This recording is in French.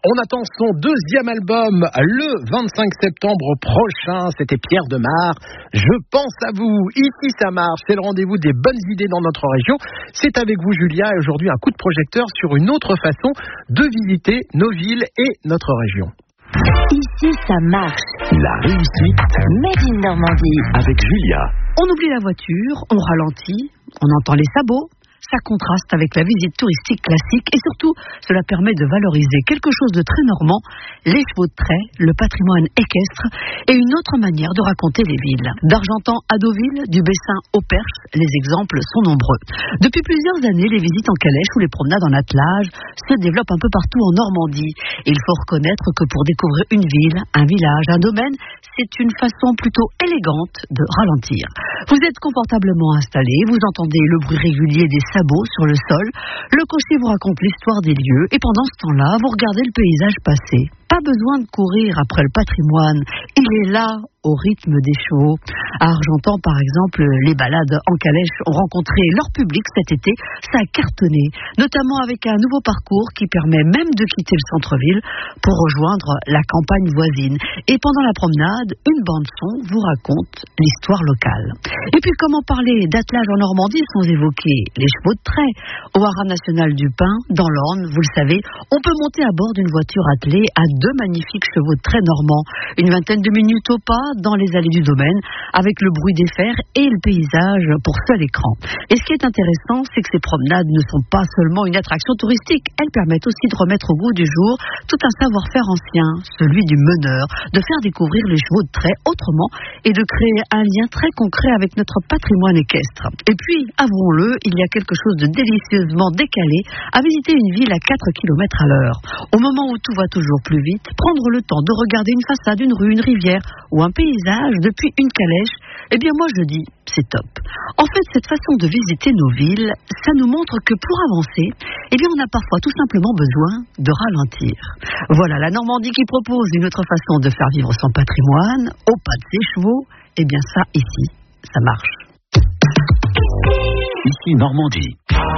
On attend son deuxième album le 25 septembre prochain. C'était Pierre Demar. Je pense à vous. Ici, ça marche. C'est le rendez-vous des bonnes idées dans notre région. C'est avec vous, Julia. Et aujourd'hui, un coup de projecteur sur une autre façon de visiter nos villes et notre région. Ici, ça marche. La réussite Made in Normandie. avec Julia. On oublie la voiture, on ralentit, on entend les sabots. Ça contraste avec la visite touristique classique et surtout, cela permet de valoriser quelque chose de très normand, les chevaux de trait, le patrimoine équestre et une autre manière de raconter les villes. D'Argentan à Deauville, du Bessin au Perche, les exemples sont nombreux. Depuis plusieurs années, les visites en calèche ou les promenades en attelage se développent un peu partout en Normandie. Il faut reconnaître que pour découvrir une ville, un village, un domaine, c'est une façon plutôt élégante de ralentir. Vous êtes confortablement installé, vous entendez le bruit régulier des sabots sur le sol, le cocher vous raconte l'histoire des lieux et pendant ce temps-là, vous regardez le paysage passer. Pas besoin de courir après le patrimoine, il est là au rythme des chevaux. À Argentan, par exemple, les balades en calèche ont rencontré leur public cet été. Ça a cartonné, notamment avec un nouveau parcours qui permet même de quitter le centre-ville pour rejoindre la campagne voisine. Et pendant la promenade, une bande-son vous raconte l'histoire locale. Et puis, comment parler d'attelage en Normandie sans évoquer les chevaux de trait? Au Haras national du Pin, dans l'Orne, vous le savez, on peut monter à bord d'une voiture attelée à deux magnifiques chevaux de trait normands. Une vingtaine de minutes au pas dans les allées du domaine, avec le bruit des fers et le paysage pour seul écran. Et ce qui est intéressant, c'est que ces promenades ne sont pas seulement une attraction touristique, elles permettent aussi de remettre au goût du jour tout un savoir-faire ancien, celui du meneur, de faire découvrir les chevaux de trait autrement et de créer un lien très concret avec notre patrimoine équestre. Et puis, avouons-le, il y a quelque chose de délicieusement décalé à visiter une ville à 4 km à l'heure. Au moment où tout va toujours plus vite, prendre le temps de regarder une façade, une rue, une rivière ou un paysage depuis une calèche, eh bien moi je dis, c'est top. En fait, cette façon de visiter nos villes, ça nous montre que pour avancer, eh bien on a parfois tout simplement besoin de ralentir. Voilà la Normandie qui propose une autre façon de faire vivre son patrimoine, au pas de ses chevaux. Eh bien ça, ici, ça marche. Ici Normandie.